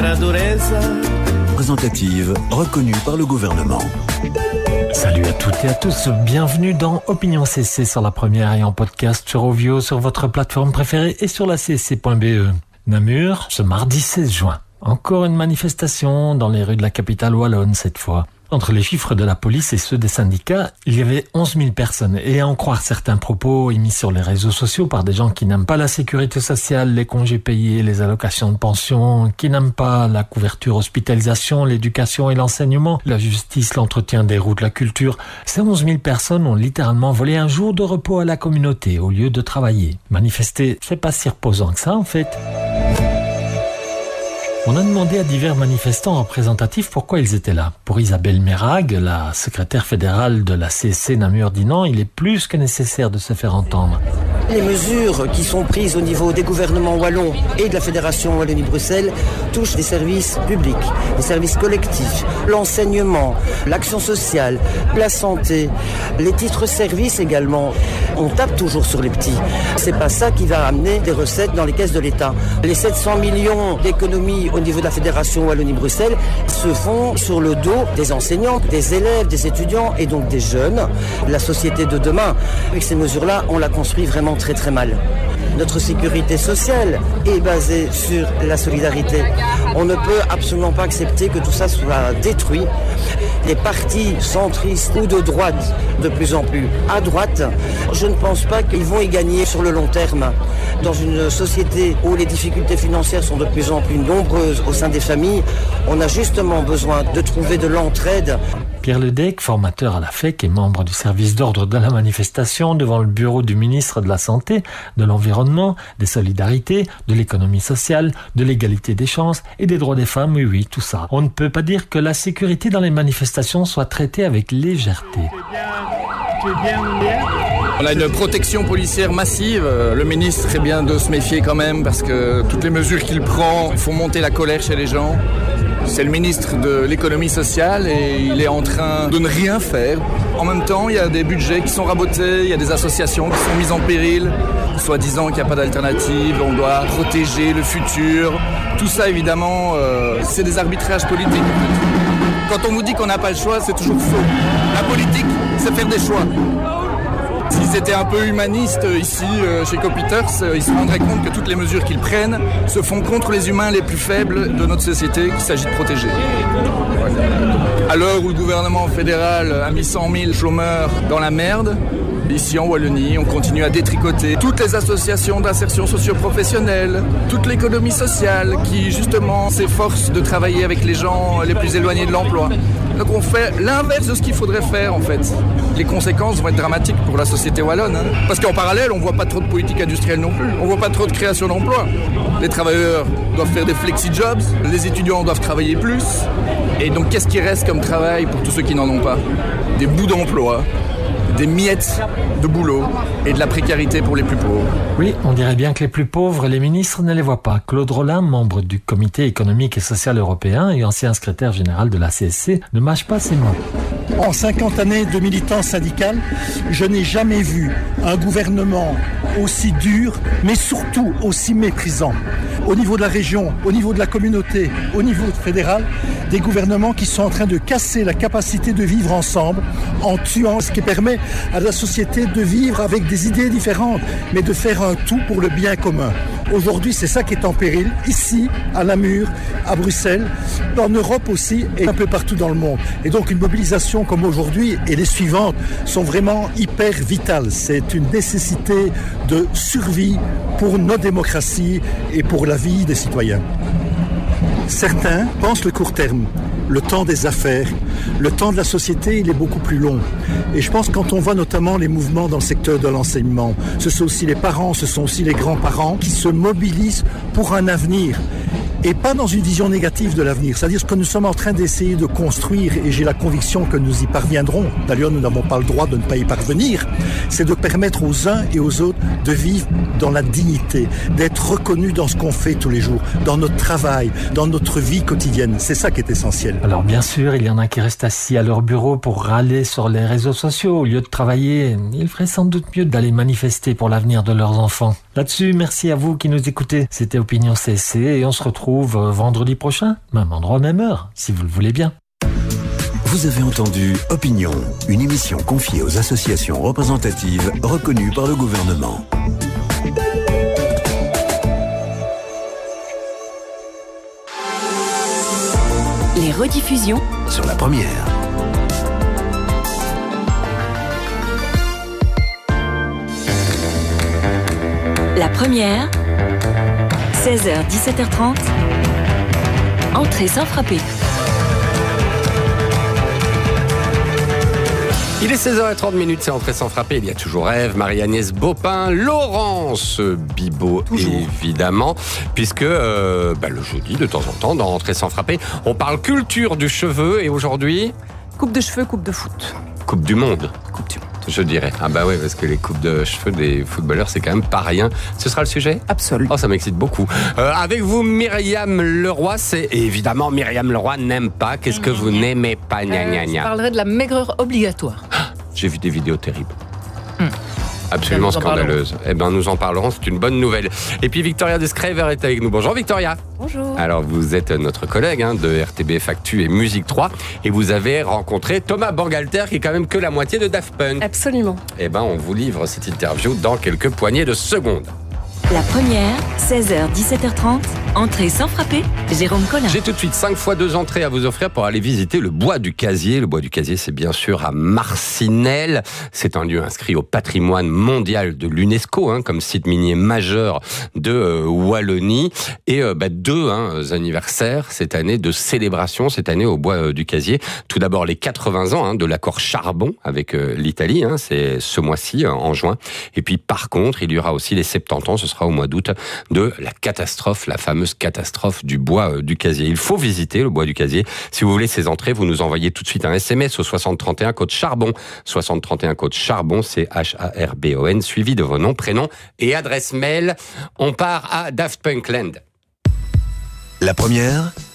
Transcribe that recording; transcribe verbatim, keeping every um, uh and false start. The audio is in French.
nuestra dureza. Représentative, reconnue par le gouvernement. Salut à toutes et à tous, bienvenue dans Opinion C C sur la première et en podcast sur Ovio, sur votre plateforme préférée et sur la c c point b e. Namur, ce mardi seize juin. Encore une manifestation dans les rues de la capitale wallonne cette fois. Entre les chiffres de la police et ceux des syndicats, il y avait onze mille personnes. Et à en croire certains propos émis sur les réseaux sociaux par des gens qui n'aiment pas la sécurité sociale, les congés payés, les allocations de pension, qui n'aiment pas la couverture hospitalisation, l'éducation et l'enseignement, la justice, l'entretien des routes, la culture, ces onze mille personnes ont littéralement volé un jour de repos à la communauté au lieu de travailler. Manifester, c'est pas si reposant que ça en fait. On a demandé à divers manifestants représentatifs pourquoi ils étaient là. Pour Isabelle Mérag, la secrétaire fédérale de la C S C Namur dit non, il est plus que nécessaire de se faire entendre. Les mesures qui sont prises au niveau des gouvernements wallons et de la Fédération Wallonie-Bruxelles touchent des services publics, des services collectifs, l'enseignement, l'action sociale, la santé, les titres-services également. On tape toujours sur les petits. C'est pas ça qui va amener des recettes dans les caisses de l'État. Les sept cents millions d'économies au niveau de la Fédération Wallonie-Bruxelles se font sur le dos des enseignants, des élèves, des étudiants et donc des jeunes. La société de demain, avec ces mesures-là, on la construit vraiment très très mal. Notre sécurité sociale est basée sur la solidarité. On ne peut absolument pas accepter que tout ça soit détruit. Les partis centristes ou de droite, de plus en plus à droite, je ne pense pas qu'ils vont y gagner sur le long terme. Dans une société où les difficultés financières sont de plus en plus nombreuses au sein des familles, on a justement besoin de trouver de l'entraide. Pierre Ledecq, formateur à la F E C et membre du service d'ordre de la manifestation devant le bureau du ministre de la Santé, de l'Environnement, des Solidarités, de l'économie sociale, de l'égalité des chances et des droits des femmes, oui, oui, tout ça. On ne peut pas dire que la sécurité dans les manifestations soit traitée avec légèreté. On a une protection policière massive. Le ministre est bien de se méfier quand même parce que toutes les mesures qu'il prend font monter la colère chez les gens. C'est le ministre de l'économie sociale et il est en train de ne rien faire. En même temps, il y a des budgets qui sont rabotés, il y a des associations qui sont mises en péril, soi-disant qu'il n'y a pas d'alternative, on doit protéger le futur. Tout ça, évidemment, euh, c'est des arbitrages politiques. Quand on vous dit qu'on n'a pas le choix, c'est toujours faux. La politique, c'est faire des choix. S'ils étaient un peu humanistes ici, euh, chez Copeters, euh, ils se rendraient compte que toutes les mesures qu'ils prennent se font contre les humains les plus faibles de notre société qu'il s'agit de protéger. À l'heure où le gouvernement fédéral a mis cent mille chômeurs dans la merde, ici en Wallonie, on continue à détricoter toutes les associations d'insertion socio-professionnelle, toute l'économie sociale qui justement s'efforce de travailler avec les gens les plus éloignés de l'emploi. Donc on fait l'inverse de ce qu'il faudrait faire en fait. Les conséquences vont être dramatiques pour la société wallonne. Hein. Parce qu'en parallèle, on ne voit pas trop de politique industrielle non plus. On ne voit pas trop de création d'emplois. Les travailleurs doivent faire des flexi-jobs, les étudiants doivent travailler plus. Et donc qu'est-ce qui reste comme travail pour tous ceux qui n'en ont pas ? Des bouts d'emploi, des miettes de boulot et de la précarité pour les plus pauvres. Oui, on dirait bien que les plus pauvres, les ministres ne les voient pas. Claude Rollin, membre du Comité économique et social européen et ancien secrétaire général de la C S C, ne mâche pas ses mots. En cinquante années de militance syndicale, je n'ai jamais vu un gouvernement aussi dur, mais surtout aussi méprisant. Au niveau de la région, au niveau de la communauté, au niveau fédéral, des gouvernements qui sont en train de casser la capacité de vivre ensemble en tuant ce qui permet à la société de vivre avec des idées différentes, mais de faire un tout pour le bien commun. Aujourd'hui, c'est ça qui est en péril, ici, à Namur, à Bruxelles, en Europe aussi et un peu partout dans le monde. Et donc une mobilisation comme aujourd'hui et les suivantes sont vraiment hyper vitales. C'est une nécessité de survie pour nos démocraties et pour la vie des citoyens. Certains pensent le court terme, le temps des affaires. Le temps de la société, il est beaucoup plus long. Et je pense que quand on voit notamment les mouvements dans le secteur de l'enseignement, ce sont aussi les parents, ce sont aussi les grands-parents qui se mobilisent pour un avenir. Et pas dans une vision négative de l'avenir. C'est-à-dire ce que nous sommes en train d'essayer de construire, et j'ai la conviction que nous y parviendrons, d'ailleurs nous n'avons pas le droit de ne pas y parvenir, c'est de permettre aux uns et aux autres de vivre dans la dignité, d'être reconnus dans ce qu'on fait tous les jours, dans notre travail, dans notre vie quotidienne. C'est ça qui est essentiel. Alors bien sûr, il y en a qui restent assis à leur bureau pour râler sur les réseaux sociaux. Au lieu de travailler, il ferait sans doute mieux d'aller manifester pour l'avenir de leurs enfants. Là-dessus, merci à vous qui nous écoutez. C'était Opinion C S C et on se retrouve vendredi prochain, même endroit, même heure, si vous le voulez bien. Vous avez entendu Opinion, une émission confiée aux associations représentatives reconnues par le gouvernement. Les rediffusions Sur la première. La première, seize heures dix-sept heures trente, entrée sans frapper. Il est seize heures trente, c'est Entrée sans frapper. Il y a toujours Ève, Marie-Agnès Baupin, Laurence Bibot, toujours. Évidemment, puisque euh, bah, le jeudi, de temps en temps, dans Entrée sans frapper, on parle culture du cheveu et aujourd'hui... Coupe de cheveux, coupe de foot. Coupe du monde. Coupe du monde. Je dirais. Ah bah oui, parce que les coupes de cheveux des footballeurs, c'est quand même pas rien. Ce sera le sujet ? Absolument. Oh, ça m'excite beaucoup. Euh, avec vous, Myriam Leroy. C'est évidemment, Myriam Leroy n'aime pas. Qu'est-ce que vous n'aimez pas, gna gna Euh, je gna. parlerai de la maigreur obligatoire. J'ai vu des vidéos terribles. Hmm. Absolument Nous en scandaleuses. Eh ben, nous en parlerons, c'est une bonne nouvelle. Et puis Victoria Descraver est avec nous. Bonjour Victoria. Bonjour. Alors vous êtes notre collègue hein, de R T B F Actu et Musique trois et vous avez rencontré Thomas Bangalter qui est quand même que la moitié de Daft Punk. Absolument. Eh ben, on vous livre cette interview dans quelques poignées de secondes. La première, seize heures dix-sept heures trente, entrée sans frapper, Jérôme Collin. J'ai tout de suite cinq fois deux entrées à vous offrir pour aller visiter le Bois du Casier. Le Bois du Casier, c'est bien sûr à Marcinelle. C'est un lieu inscrit au patrimoine mondial de l'UNESCO, hein, comme site minier majeur de euh, Wallonie. Et euh, bah, deux hein, anniversaires cette année de célébration, cette année au Bois euh, du Casier. Tout d'abord les quatre-vingts ans hein, de l'accord charbon avec euh, l'Italie. Hein, c'est ce mois-ci, en juin. Et puis par contre, il y aura aussi les soixante-dix ans, ce sera au mois d'août, de la catastrophe, la fameuse catastrophe du Bois du Casier. Il faut visiter le Bois du Casier. Si vous voulez ces entrées, vous nous envoyez tout de suite un S M S au soixante trente et un code charbon. soixante trente et un code charbon, c'est H A R B O N, suivi de vos noms, prénoms et adresse mail. On part à Daft Punk Land. La première,